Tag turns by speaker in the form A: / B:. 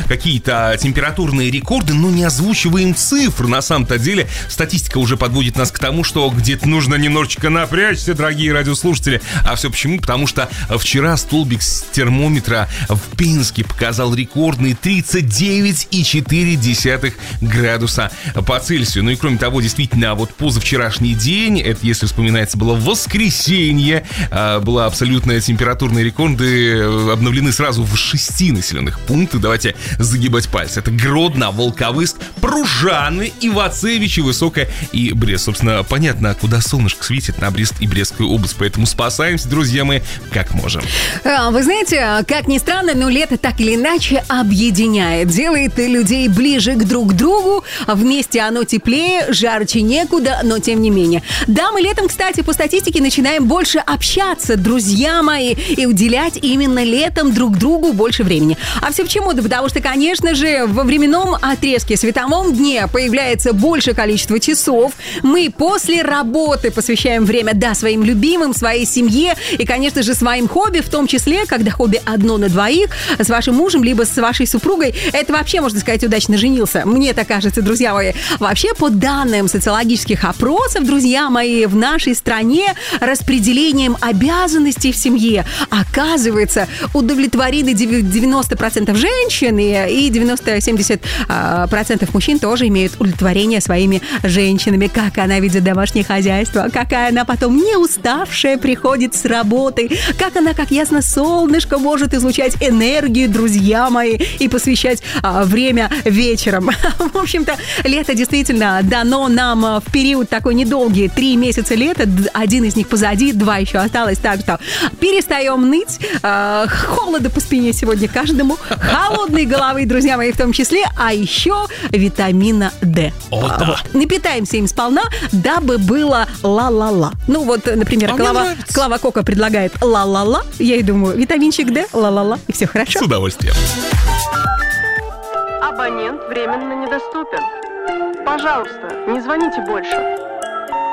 A: какие-то температурные рекорды, но не озвучиваем цифр. На самом-то деле статистика уже подводит нас к тому, что где-то нужно немножечко напрячься, дорогие радиослушатели. А все почему? Потому что вчера столбик с термометра в Пинске показал рекордные 39,4 градуса по Цельсию. Ну и кроме того, действительно, вот позавчерашний день, это, если вспоминается, было воскресенье, была абсолютная температурные рекорды обновлены сразу в 6 населенных пунктах. Давайте загибать пальцы. Это Гродно, Волковыск, Пружаны, Ивацевичи, Высокая и Брест. Собственно, понятно, куда солнышко светит, на Брест и Брестскую область. Поэтому спасаемся, друзья мои, как можем.
B: Вы знаете, как ни странно, но лето так или иначе объединяет. Делает людей ближе друг к другу. Вместе оно теплее, жарче некуда, но тем не менее. Да, мы летом, кстати, по статистике начинаем больше общаться, друзья мои, и уделять именно летом друг другу больше времени. А все почему? Да потому что, конечно же, во временном отрезке, световом дне появляется большее количество часов. Мы после работы посвящаем время, да, своим любимым, своей семье и, конечно же, своим хобби, в том числе, когда хобби одно на двоих, с вашим мужем, либо с вашей супругой. Это вообще, можно сказать, удачно женился. Мне так кажется, друзья мои. Вообще, по данным социологических опросов, друзья мои, в нашей стране распределением обязанностей в семье, оказывается, удовлетворены 90% женщин и 90-70% мужчин тоже имеют удовлетворение своими женщинами. Как она ведет домашнее хозяйство, какая она потом не уставшая приходит с работы, как она, как ясно солнышко, может излучать энергию, друзья мои, и посвящать время вечером. В общем-то, лето действительно дано нам в период такой недолгий, 3 месяца лета, 1 из них позади, 2 еще осталось, так что перестаем ныть, холода по спине сегодня каждому, холодной головы, друзья мои, в том числе, а еще витамина D.
A: Да.
B: Напитаемся им сполна, дабы было ла-ла-ла. Ну вот, например, Клава Кока предлагает ла-ла-ла, я и думаю, витаминчик D, ла-ла-ла, и все хорошо.
A: С удовольствием.
C: Абонент временно недоступен. Пожалуйста, не звоните больше.